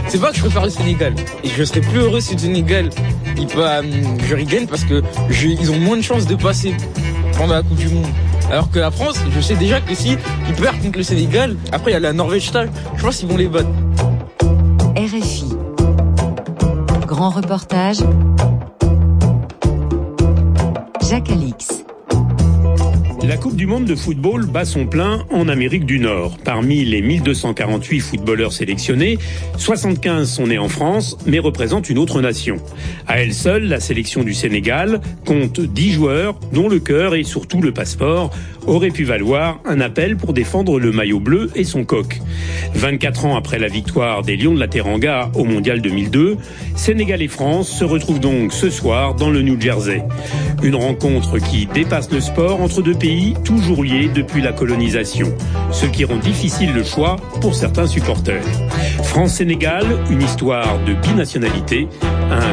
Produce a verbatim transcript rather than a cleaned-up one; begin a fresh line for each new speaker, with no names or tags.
C'est pas que je préfère le Sénégal. Et je serais plus heureux si le Sénégal, il peut, euh, je gagne parce que je, ils ont moins de chances de passer pendant la Coupe du Monde. Alors que la France, je sais déjà que si ils perdent contre le Sénégal, après il y a la Norvège, je pense qu'ils vont les battre.
R F I. Grand reportage. Jacques Alix.
La Coupe du Monde de football bat son plein en Amérique du Nord. Parmi les mille deux cent quarante-huit footballeurs sélectionnés, soixante-quinze sont nés en France, mais représentent une autre nation. À elle seule, la sélection du Sénégal compte dix joueurs, dont le cœur et surtout le passeport aurait pu valoir un appel pour défendre le maillot bleu et son coq. vingt-quatre ans après la victoire des Lions de la Teranga au Mondial deux mille deux, Sénégal et France se retrouvent donc ce soir dans le New Jersey. Une rencontre qui dépasse le sport entre deux pays toujours liés depuis la colonisation, ce qui rend difficile le choix pour certains supporters. France-Sénégal, une histoire de binationalité, un